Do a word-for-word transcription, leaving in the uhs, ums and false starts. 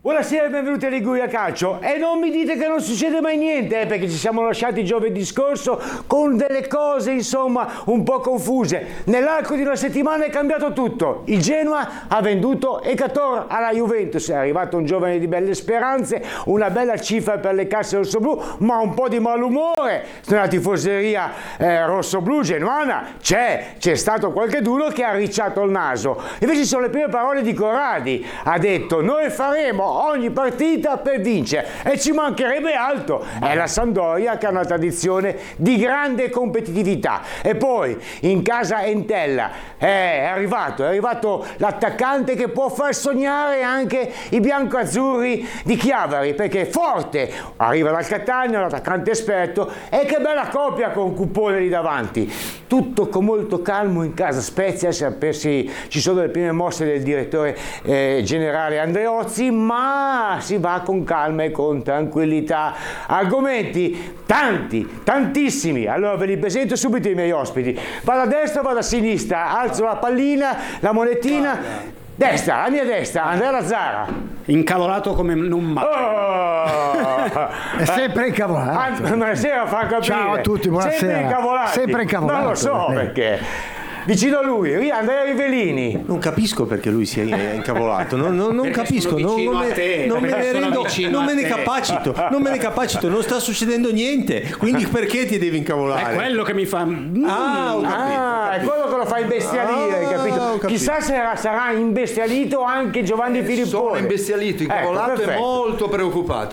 Buonasera e benvenuti a Liguria Calcio. E non mi dite che non succede mai niente, eh, perché ci siamo lasciati giovedì scorso con delle cose, insomma, un po' confuse. Nell'arco di una settimana è cambiato tutto. Il Genoa ha venduto Ekator alla Juventus, è arrivato un giovane di belle speranze, una bella cifra per le casse rossoblù, ma un po' di malumore nella tifoseria eh, rossoblù genuana. C'è, c'è stato qualcheduno che ha arricciato il naso. Invece sono le prime parole di Corradi. Ha detto: noi faremo ogni partita per vincere, e ci mancherebbe altro. È la Sampdoria che ha una tradizione di grande competitività. E poi in casa Entella è arrivato, è arrivato l'attaccante che può far sognare anche i biancoazzurri di Chiavari, perché è forte, arriva dal Catania, un attaccante esperto, e che bella coppia con Cupone lì davanti. Tutto con molto calmo in casa Spezia, sapersi, ci sono le prime mosse del direttore eh, generale Andreozzi, ma si va con calma e con tranquillità. Argomenti tanti, tantissimi. Allora ve li presento subito i miei ospiti. Vado a destra, vado a sinistra, alzo la pallina, la monetina. Destra, la mia destra, Andrea Lazzara. Incavolato come non mai. Oh! È sempre incavolato. Buonasera Franco Aprile. Ciao a tutti, buonasera. Sempre incavolati. Sempre incavolato. Non lo so perché. Vicino a lui, Andrea Rivellini. Non capisco perché lui sia incavolato, non, non, non capisco, non, non, me, te, non me ne rendo, non me ne te. capacito, non me ne capacito, non sta succedendo niente, quindi perché ti devi incavolare? È quello che mi fa. Ah, ho capito, Ah, è quello che lo fa imbestialire, Ah, capito? ho capito. Chissà se sarà, sarà imbestialito anche Giovanni Filippone. Sono imbestialito, incavolato Ecco, e perfetto. molto preoccupato.